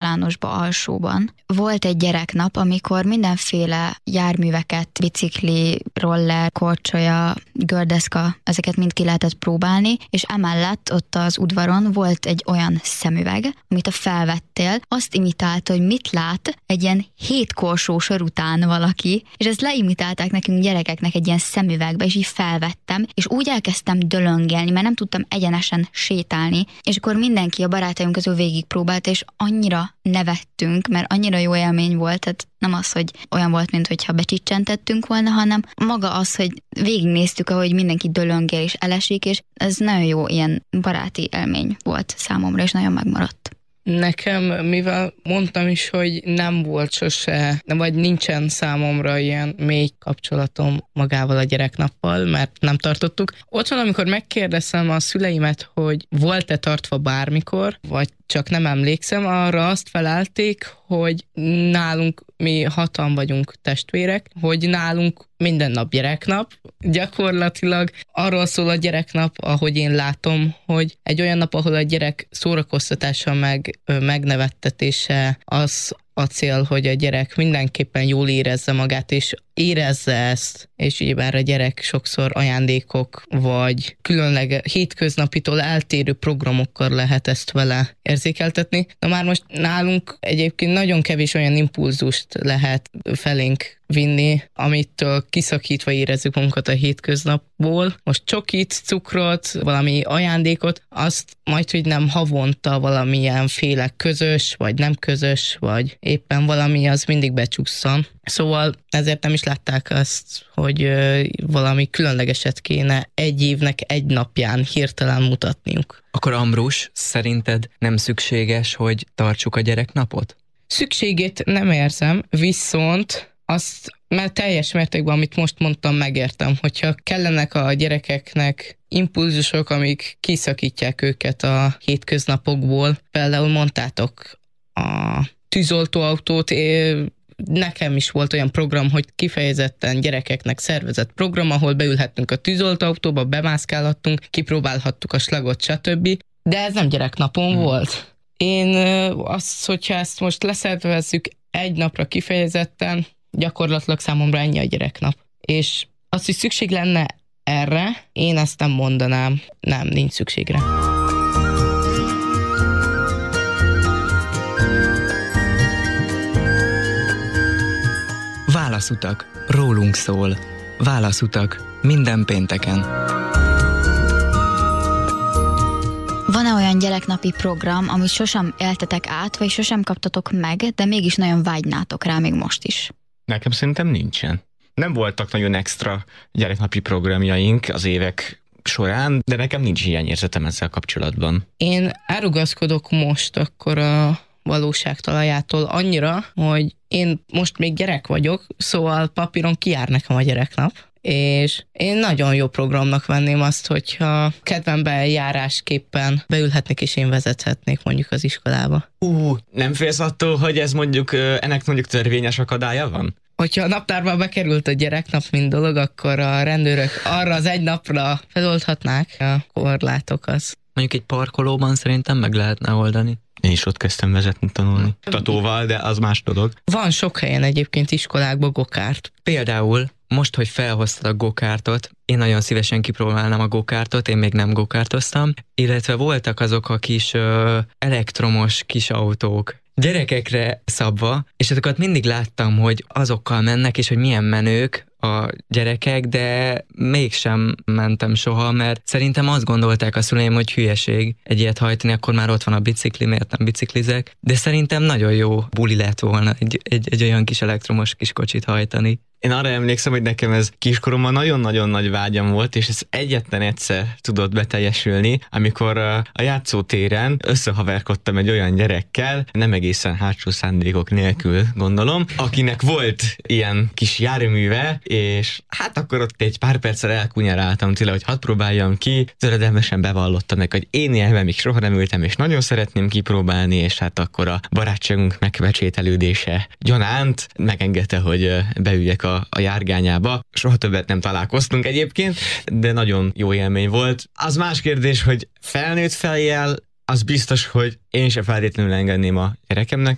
Jánosba Alsóban. Volt egy gyereknap, amikor mindenféle járműveket, bicikli, roller, korcsolya, gördeszka, ezeket mind ki lehetett próbálni, és emellett ott az udvaron volt egy olyan szemüveg, amit a felvettél, azt imitálta, hogy mit lát egy ilyen 7 korsó sor után valaki, és ezt leimitálták nekünk gyerekeknek egy ilyen szemüvegbe, és így felvettem, és úgy elkezdtem dölöngelni, mert nem tudtam egyenesen sétálni, és akkor mindenki, a barátaim közül végigpróbált, és annyira nevettünk, mert annyira jó élmény volt, tehát nem az, hogy olyan volt, mint hogyha becsicsentettünk volna, hanem maga az, hogy végignéztük, ahogy mindenki dölöngél és elesik, és ez nagyon jó ilyen baráti élmény volt számomra, és nagyon megmaradt. Nekem, mivel mondtam is, hogy nem volt sose, vagy nincsen számomra ilyen mély kapcsolatom magával a gyereknappal, mert nem tartottuk. Ott van, amikor megkérdezem a szüleimet, hogy volt-e tartva bármikor, vagy csak nem emlékszem, arra azt felelték, hogy nálunk, mi 6-an vagyunk testvérek, hogy nálunk minden nap gyereknap. Gyakorlatilag arról szól a gyereknap, ahogy én látom, hogy egy olyan nap, ahol a gyerek szórakoztatása megnevettetése, az a cél, hogy a gyerek mindenképpen jól érezze magát, és érezze ezt, és ugyebár a gyerek sokszor ajándékok, vagy különleg hétköznapitól eltérő programokkal lehet ezt vele érzékeltetni. Na már most nálunk egyébként nagyon kevés olyan impulzust lehet felénk vinni, amitől kiszakítva érezzük magunkat a hétköznapból. Most csokit, cukrot, valami ajándékot, azt majd, hogy nem havonta valamilyen féle közös, vagy nem közös, vagy éppen valami, az mindig becsusszan. Szóval ezért nem is látták azt, hogy valami különlegeset kéne egy évnek egy napján hirtelen mutatniuk. Akkor Ambrus, szerinted nem szükséges, hogy tartsuk a gyereknapot? Szükségét nem érzem, viszont azt, mert teljes mértékben, amit most mondtam, megértem, hogyha kellenek a gyerekeknek impulzusok, amik kiszakítják őket a hétköznapokból. Például mondtátok a tűzoltóautót, nekem is volt olyan program, hogy kifejezetten gyerekeknek szervezett program, ahol beülhettünk a tűzoltóautóba, bemászkálhattunk, kipróbálhattuk a slagot, stb. De ez nem gyereknapon volt. Én azt, hogyha ezt most leszervezzük egy napra kifejezetten, gyakorlatilag számomra ennyi a gyereknap. És azt, hogy szükség lenne erre, én ezt nem mondanám, nem, nincs szükségre. Válaszutak, rólunk szól. Válaszutak, minden pénteken. Van-e olyan gyereknapi program, amit sosem éltetek át, vagy sosem kaptatok meg, de mégis nagyon vágynátok rá még most is? Nekem szerintem nincsen. Nem voltak nagyon extra gyereknapi programjaink az évek során, de nekem nincs ilyen érzetem ezzel kapcsolatban. Én elrugaszkodok most akkor a valóság talajától annyira, hogy én most még gyerek vagyok, szóval papíron kijár nekem a gyereknap, és én nagyon jó programnak venném azt, hogyha kedvemben járásképpen beülhetnék és én vezethetnék mondjuk az iskolába. Nem félsz attól, hogy ez ennek mondjuk törvényes akadálya van? Hogyha a naptárba bekerült a gyereknap, mint dolog, akkor a rendőrök arra az egy napra feloldhatnák a korlátokat. Mondjuk egy parkolóban szerintem meg lehetne oldani. Én is ott kezdtem vezetni tanulni. Tatóval, de az más dolog. Van sok helyen egyébként iskolákban gokárt. Például most, hogy felhoztad a gokártot, én nagyon szívesen kipróbálnám a gokártot, én még nem gokártoztam, illetve voltak azok a kis elektromos kis autók, gyerekekre szabva, és azokat mindig láttam, hogy azokkal mennek, és hogy milyen menők a gyerekek, de mégsem mentem soha, mert szerintem azt gondolták a szüleim, hogy hülyeség egy ilyet hajtani, akkor már ott van a bicikli, miért nem biciklizek, de szerintem nagyon jó buli lett volna egy olyan kis elektromos kis kocsit hajtani. Én arra emlékszem, hogy nekem ez kiskoromban nagyon-nagyon nagy vágyam volt, és ez egyetlen egyszer tudott beteljesülni, amikor a játszótéren összehaverkodtam egy olyan gyerekkel, nem egészen hátsó szándékok nélkül, gondolom, akinek volt ilyen kis járműve, és hát akkor ott egy pár perccel elkunyaráltam tőle, hogy hadd próbáljam ki, töredelmesen bevallottam meg, hogy én ilyenben még soha nem ültem, és nagyon szeretném kipróbálni, és hát akkor a barátságunk megpecsételődése gyanánt megengedte, hogy beüljek a járgányába. Soha többet nem találkoztunk egyébként, de nagyon jó élmény volt. Az más kérdés, hogy felnőtt fejjel, az biztos, hogy én sem feltétlenül engedném a gyerekemnek,